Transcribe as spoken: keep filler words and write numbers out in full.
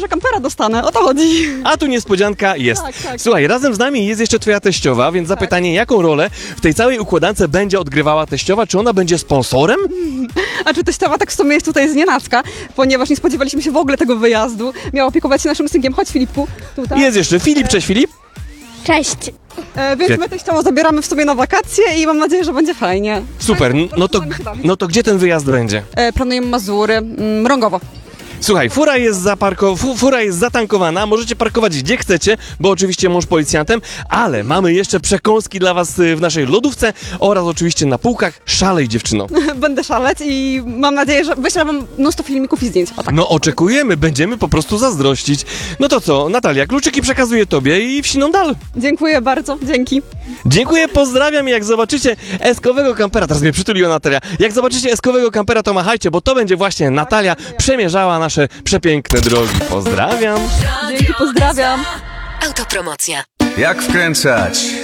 może kampera dostanę, o to chodzi. A tu niespodzianka jest. Tak, tak. Słuchaj, razem z nami jest jeszcze twoja teściowa, więc zapytanie, jaką rolę w tej całej układance będzie odgrywała teściowa? Czy ona będzie sponsorem? A czy teściowa tak w sumie jest tutaj z nienacka, ponieważ nie spodziewaliśmy się w ogóle tego wyjazdu. Miała opiekować się naszym synkiem. Chodź, Filipku, tutaj. Jest jeszcze Filip, cześć Filip. Cześć. E, więc my teściową zabieramy w sumie na wakacje i mam nadzieję, że będzie fajnie. Super, n- no to, no to gdzie ten wyjazd będzie? E, planujemy Mazury, mm, Mrągowo. Słuchaj, fura jest, zaparko- fu- fura jest zatankowana, możecie parkować gdzie chcecie, bo oczywiście mąż policjantem, ale mamy jeszcze przekąski dla was y, w naszej lodówce oraz oczywiście na półkach. Szalej, dziewczyno. Będę szaleć i mam nadzieję, że wyślę wam mnóstwo filmików i zdjęć. O tak. No oczekujemy, będziemy po prostu zazdrościć. No to co, Natalia, kluczyki przekazuję tobie i wsiną dal. Dziękuję bardzo, dzięki. Dziękuję, pozdrawiam i jak zobaczycie eskowego kampera, teraz mnie przytuliła Natalia, jak zobaczycie eskowego kampera, to machajcie, bo to będzie właśnie Natalia przemierzała nasze przepiękne drogi. Pozdrawiam. Dzięki, pozdrawiam. Autopromocja. Jak wkręcać